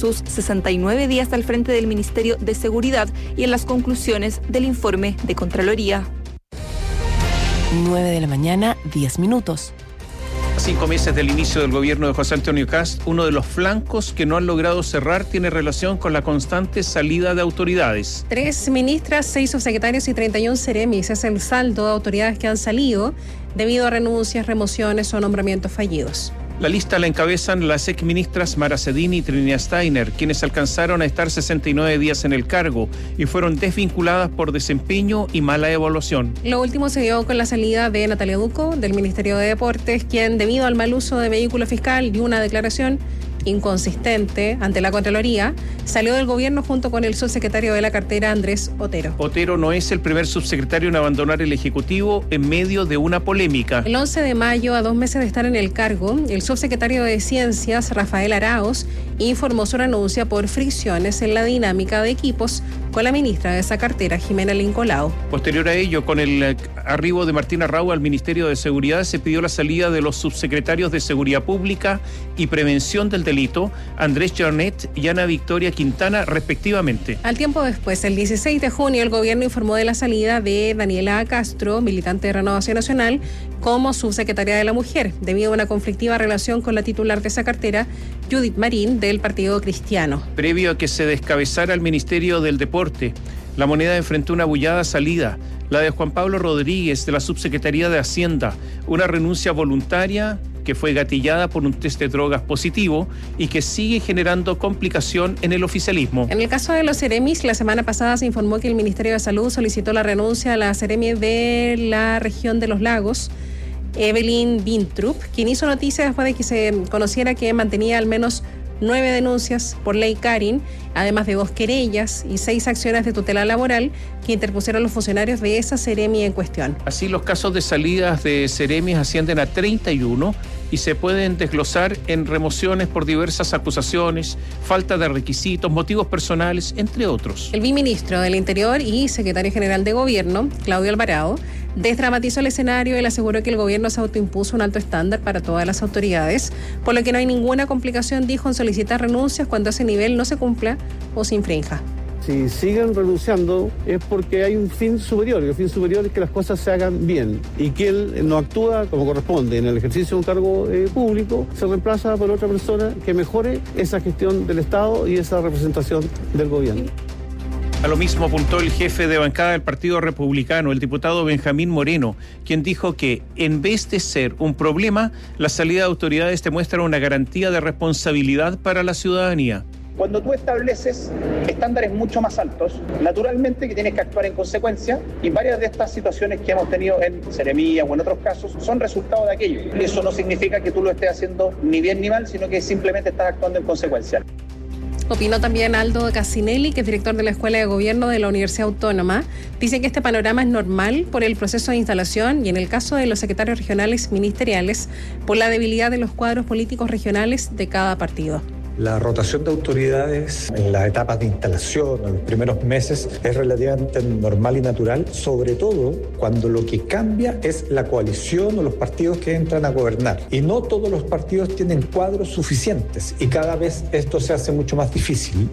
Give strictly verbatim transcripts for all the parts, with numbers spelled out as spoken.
sus sesenta y nueve días al frente del Ministerio de Seguridad y en las conclusiones del informe de Contraloría. nueve de la mañana, diez minutos. A cinco meses del inicio del gobierno de José Antonio Kast, uno de los flancos que no han logrado cerrar tiene relación con la constante salida de autoridades. Tres ministras, seis subsecretarios y treinta y uno seremis es el saldo de autoridades que han salido debido a renuncias, remociones o nombramientos fallidos. La lista la encabezan las exministras Mara Cedini y Trinidad Steiner, quienes alcanzaron a estar sesenta y nueve días en el cargo y fueron desvinculadas por desempeño y mala evaluación. Lo último se dio con la salida de Natalia Ducco del Ministerio de Deportes, quien debido al mal uso de vehículo fiscal dio una declaración inconsistente ante la Contraloría, salió del gobierno junto con el subsecretario de la cartera Andrés Otero. Otero no es el primer subsecretario en abandonar el Ejecutivo en medio de una polémica. El once de mayo, a dos meses de estar en el cargo, el subsecretario de Ciencias, Rafael Arauz, informó su renuncia por fricciones en la dinámica de equipos con la ministra de esa cartera, Jimena Lincolao. Posterior a ello, con el arribo de Martín Arrau al Ministerio de Seguridad, se pidió la salida de los subsecretarios de Seguridad Pública y Prevención del Delito, Andrés Jornet y Ana Victoria Quintana, respectivamente. Al tiempo después, el dieciséis de junio, el gobierno informó de la salida de Daniela Castro, militante de Renovación Nacional, como subsecretaria de la Mujer, debido a una conflictiva relación con la titular de esa cartera, Judith Marín, del Partido Cristiano. Previo a que se descabezara el Ministerio del Deporte, La Moneda enfrentó una bullada salida, la de Juan Pablo Rodríguez, de la Subsecretaría de Hacienda, una renuncia voluntaria que fue gatillada por un test de drogas positivo y que sigue generando complicación en el oficialismo. En el caso de los seremis, la semana pasada se informó que el Ministerio de Salud solicitó la renuncia a la seremi de la región de los lagos, Evelyn Bintrup, quien hizo noticia después de que se conociera que mantenía al menos nueve denuncias por ley Carin, además de dos querellas y seis acciones de tutela laboral que interpusieron los funcionarios de esa seremi en cuestión. Así, los casos de salidas de seremis ascienden a treinta y uno y se pueden desglosar en remociones por diversas acusaciones, falta de requisitos, motivos personales, entre otros. El viceministro del Interior y secretario general de Gobierno, Claudio Alvarado, desdramatizó el escenario y aseguró que el gobierno se autoimpuso un alto estándar para todas las autoridades, por lo que no hay ninguna complicación, dijo, en solicitar renuncias cuando ese nivel no se cumpla o se infrinja. Si siguen renunciando es porque hay un fin superior, y el fin superior es que las cosas se hagan bien y que él no actúa como corresponde en el ejercicio de un cargo eh, público, se reemplaza por otra persona que mejore esa gestión del Estado y esa representación del gobierno. A lo mismo apuntó el jefe de bancada del Partido Republicano, el diputado Benjamín Moreno, quien dijo que en vez de ser un problema, la salida de autoridades demuestra una garantía de responsabilidad para la ciudadanía. Cuando tú estableces estándares mucho más altos, naturalmente que tienes que actuar en consecuencia, y varias de estas situaciones que hemos tenido en Seremía o en otros casos son resultado de aquello. Eso no significa que tú lo estés haciendo ni bien ni mal, sino que simplemente estás actuando en consecuencia. Opinó también Aldo Casinelli, que es director de la Escuela de Gobierno de la Universidad Autónoma. Dice que este panorama es normal por el proceso de instalación y, en el caso de los secretarios regionales ministeriales, por la debilidad de los cuadros políticos regionales de cada partido. La rotación de autoridades en las etapas de instalación, en los primeros meses, es relativamente normal y natural, sobre todo cuando lo que cambia es la coalición o los partidos que entran a gobernar. Y no todos los partidos tienen cuadros suficientes y cada vez esto se hace mucho más difícil.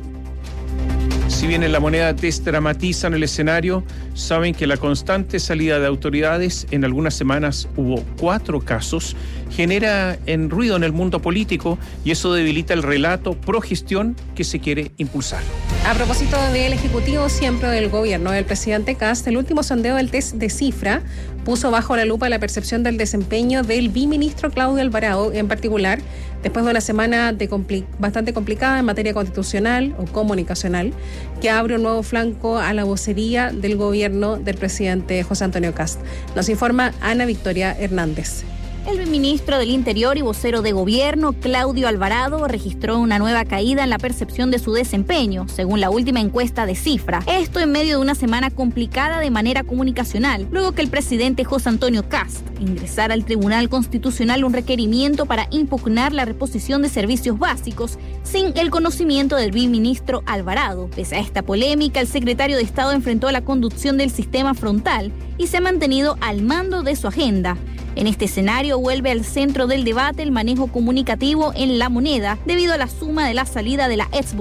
Si bien en La Moneda desdramatizan el escenario, saben que la constante salida de autoridades, en algunas semanas hubo cuatro casos, genera en ruido en el mundo político y eso debilita el relato pro gestión que se quiere impulsar. A propósito del Ejecutivo, siempre del gobierno del presidente Kast, el último sondeo del test de cifra puso bajo la lupa la percepción del desempeño del viceministro Claudio Alvarado, en particular, después de una semana de compli- bastante complicada en materia constitucional o comunicacional, que abre un nuevo flanco a la vocería del gobierno del presidente José Antonio Kast. Nos informa Ana Victoria Hernández. El ministro del Interior y vocero de Gobierno, Claudio Alvarado, registró una nueva caída en la percepción de su desempeño, según la última encuesta de Cifra. Esto en medio de una semana complicada de manera comunicacional, luego que el presidente José Antonio Kast ingresara al Tribunal Constitucional un requerimiento para impugnar la reposición de servicios básicos sin el conocimiento del viceministro Alvarado. Pese a esta polémica, el secretario de Estado enfrentó la conducción del sistema frontal y se ha mantenido al mando de su agenda. En este escenario vuelve al centro del debate el manejo comunicativo en La Moneda debido a la suma de la salida de la ex